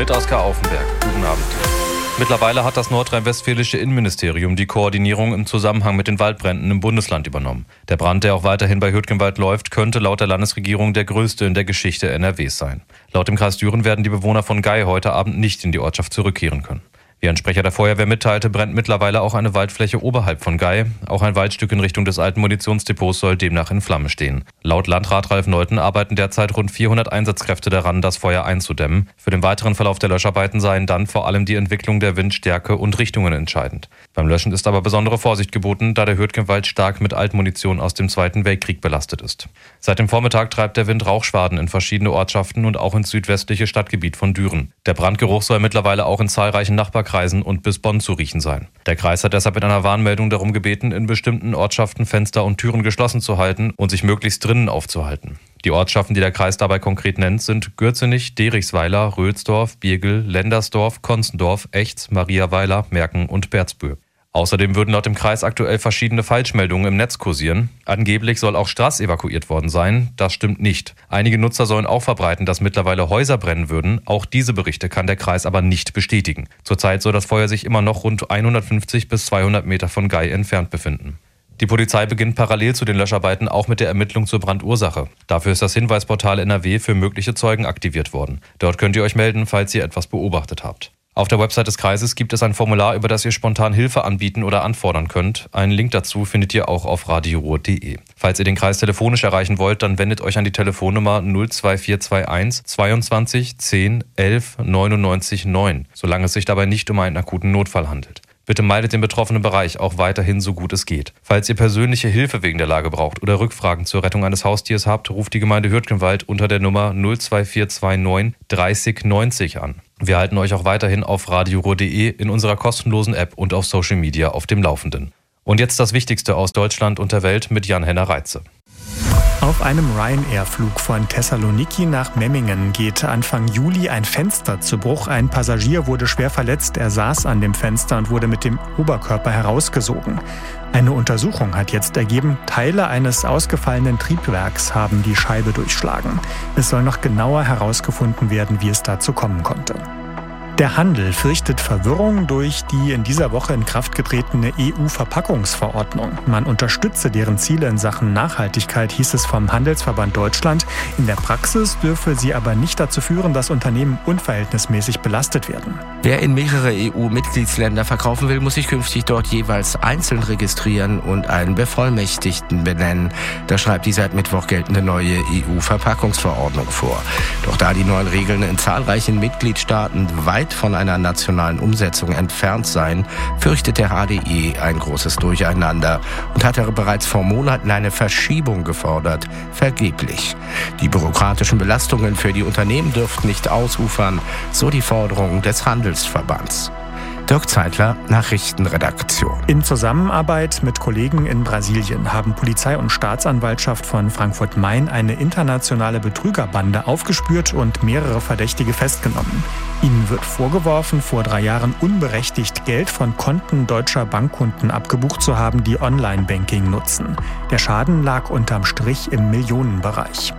mit Oskar Aufenberg. Guten Abend. Mittlerweile hat das nordrhein-westfälische Innenministerium die Koordinierung im Zusammenhang mit den Waldbränden im Bundesland übernommen. Der Brand, der auch weiterhin bei Hürtgenwald läuft, könnte laut der Landesregierung der größte in der Geschichte NRWs sein. Laut dem Kreis Düren werden die Bewohner von Gei heute Abend nicht in die Ortschaft zurückkehren können. Wie ein Sprecher der Feuerwehr mitteilte, brennt mittlerweile auch eine Waldfläche oberhalb von Gei. Auch ein Waldstück in Richtung des alten Munitionsdepots soll demnach in Flammen stehen. Laut Landrat Ralf Neuten arbeiten derzeit rund 400 Einsatzkräfte daran, das Feuer einzudämmen. Für den weiteren Verlauf der Löscharbeiten seien dann vor allem die Entwicklung der Windstärke und Richtungen entscheidend. Beim Löschen ist aber besondere Vorsicht geboten, da der Hürtgenwald stark mit Altmunition aus dem Zweiten Weltkrieg belastet ist. Seit dem Vormittag treibt der Wind Rauchschwaden in verschiedene Ortschaften und auch ins südwestliche Stadtgebiet von Düren. Der Brandgeruch soll mittlerweile auch in zahlreichen Nachbarkreisen und bis Bonn zu riechen sein. Der Kreis hat deshalb in einer Warnmeldung darum gebeten, in bestimmten Ortschaften Fenster und Türen geschlossen zu halten und sich möglichst drinnen aufzuhalten. Die Ortschaften, die der Kreis dabei konkret nennt, sind Gürzenich, Derichsweiler, Röhlsdorf, Birgel, Lendersdorf, Konzendorf, Echts, Mariaweiler, Merken und Berzbühr. Außerdem würden laut dem Kreis aktuell verschiedene Falschmeldungen im Netz kursieren. Angeblich soll auch Straß evakuiert worden sein. Das stimmt nicht. Einige Nutzer sollen auch verbreiten, dass mittlerweile Häuser brennen würden. Auch diese Berichte kann der Kreis aber nicht bestätigen. Zurzeit soll das Feuer sich immer noch rund 150 bis 200 Meter von Gei entfernt befinden. Die Polizei beginnt parallel zu den Löscharbeiten auch mit der Ermittlung zur Brandursache. Dafür ist das Hinweisportal NRW für mögliche Zeugen aktiviert worden. Dort könnt ihr euch melden, falls ihr etwas beobachtet habt. Auf der Website des Kreises gibt es ein Formular, über das ihr spontan Hilfe anbieten oder anfordern könnt. Einen Link dazu findet ihr auch auf radioruhr.de. Falls ihr den Kreis telefonisch erreichen wollt, dann wendet euch an die Telefonnummer 02421 22 10 11 99 9, solange es sich dabei nicht um einen akuten Notfall handelt. Bitte meidet den betroffenen Bereich auch weiterhin so gut es geht. Falls ihr persönliche Hilfe wegen der Lage braucht oder Rückfragen zur Rettung eines Haustiers habt, ruft die Gemeinde Hürtgenwald unter der Nummer 02429 30 90 an. Wir halten euch auch weiterhin auf radioruhr.de, in unserer kostenlosen App und auf Social Media auf dem Laufenden. Und jetzt das Wichtigste aus Deutschland und der Welt mit Jan-Henner Reitze. Auf einem Ryanair-Flug von Thessaloniki nach Memmingen geht Anfang Juli ein Fenster zu Bruch. Ein Passagier wurde schwer verletzt. Er saß an dem Fenster und wurde mit dem Oberkörper herausgesogen. Eine Untersuchung hat jetzt ergeben, Teile eines ausgefallenen Triebwerks haben die Scheibe durchschlagen. Es soll noch genauer herausgefunden werden, wie es dazu kommen konnte. Der Handel fürchtet Verwirrung durch die in dieser Woche in Kraft getretene EU-Verpackungsverordnung. Man unterstütze deren Ziele in Sachen Nachhaltigkeit, hieß es vom Handelsverband Deutschland. In der Praxis dürfe sie aber nicht dazu führen, dass Unternehmen unverhältnismäßig belastet werden. Wer in mehrere EU-Mitgliedsländer verkaufen will, muss sich künftig dort jeweils einzeln registrieren und einen Bevollmächtigten benennen. Das schreibt die seit Mittwoch geltende neue EU-Verpackungsverordnung vor. Doch da die neuen Regeln in zahlreichen Mitgliedstaaten weit von einer nationalen Umsetzung entfernt seien, fürchtet der HDE ein großes Durcheinander und hatte bereits vor Monaten eine Verschiebung gefordert, vergeblich. Die bürokratischen Belastungen für die Unternehmen dürften nicht ausufern, so die Forderung des Handelsverbands. Dirk Zeitler, Nachrichtenredaktion. In Zusammenarbeit mit Kollegen in Brasilien haben Polizei und Staatsanwaltschaft von Frankfurt-Main eine internationale Betrügerbande aufgespürt und mehrere Verdächtige festgenommen. Ihnen wird vorgeworfen, vor 3 Jahren unberechtigt Geld von Konten deutscher Bankkunden abgebucht zu haben, die Online-Banking nutzen. Der Schaden lag unterm Strich im Millionenbereich.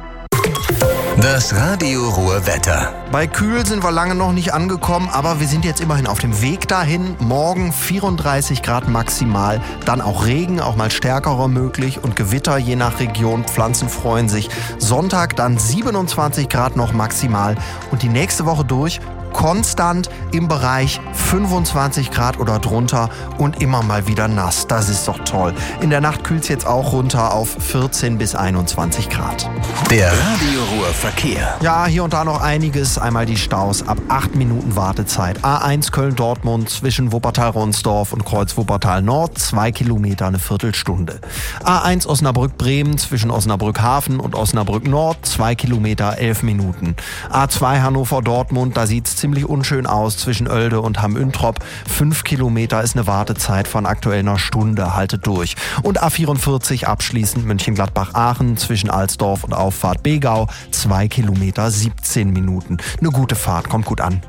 Das Radio Ruhr Wetter. Bei kühl sind wir lange noch nicht angekommen, aber wir sind jetzt immerhin auf dem Weg dahin. Morgen 34 Grad maximal, dann auch Regen, auch mal stärkerer möglich und Gewitter je nach Region. Pflanzen freuen sich. Sonntag dann 27 Grad noch maximal und die nächste Woche durch konstant im Bereich 25 Grad oder drunter und immer mal wieder nass. Das ist doch toll. In der Nacht kühlt es jetzt auch runter auf 14 bis 21 Grad. Der Radio Ruhr Verkehr. Ja, hier und da noch einiges. Einmal die Staus ab 8 Minuten Wartezeit. A1 Köln-Dortmund zwischen Wuppertal-Ronsdorf und Kreuz-Wuppertal-Nord 2 Kilometer, eine Viertelstunde. A1 Osnabrück-Bremen zwischen Osnabrück-Hafen und Osnabrück-Nord 2 Kilometer, 11 Minuten. A2 Hannover-Dortmund, da sieht es ziemlich unschön aus zwischen Oelde und Hamm-Üntrop. 5 Kilometer ist eine Wartezeit von aktuell einer Stunde. Haltet durch. Und A44 abschließend Mönchengladbach-Aachen zwischen Alsdorf und Auffahrt Begau. 2 Kilometer, 17 Minuten. Eine gute Fahrt, kommt gut an.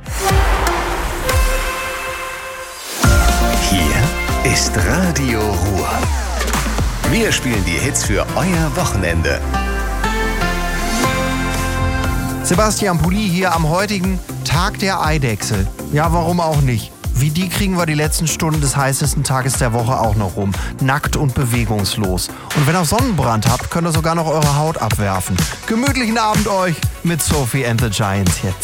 Hier ist Radio Ruhr. Wir spielen die Hits für euer Wochenende. Sebastian Pulli hier am heutigen Tag der Eidechse. Ja, warum auch nicht? Wie die kriegen wir die letzten Stunden des heißesten Tages der Woche auch noch rum. Nackt und bewegungslos. Und wenn ihr Sonnenbrand habt, könnt ihr sogar noch eure Haut abwerfen. Gemütlichen Abend euch mit Sophie and the Giants jetzt.